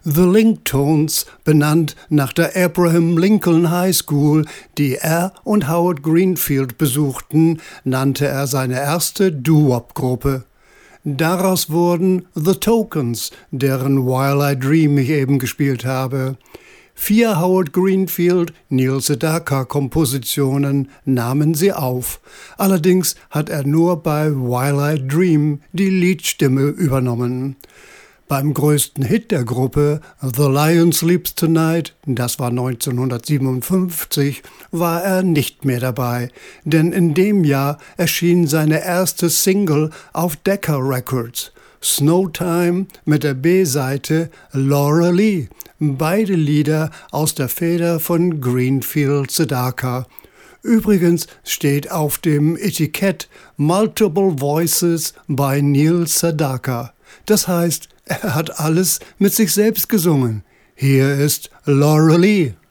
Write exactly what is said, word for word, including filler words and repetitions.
The Lintones, benannt nach der Abraham Lincoln High School, die er und Howard Greenfield besuchten, nannte er seine erste Doo-Wop-Gruppe. Daraus wurden The Tokens, deren While I Dream ich eben gespielt habe. Vier Howard Greenfield, Neil Sedaka-Kompositionen nahmen sie auf. Allerdings hat er nur bei While I Dream die Leadstimme übernommen. Beim größten Hit der Gruppe, The Lion Sleeps Tonight, das war neunzehnhundertsiebenundfünfzig, war er nicht mehr dabei, denn in dem Jahr erschien seine erste Single auf Decca Records, Snowtime mit der B-Seite Laura Lee, beide Lieder aus der Feder von Greenfield Sedaka. Übrigens steht auf dem Etikett Multiple Voices by Neil Sedaka. Das heißt, er hat alles mit sich selbst gesungen. Hier ist Laura Lee.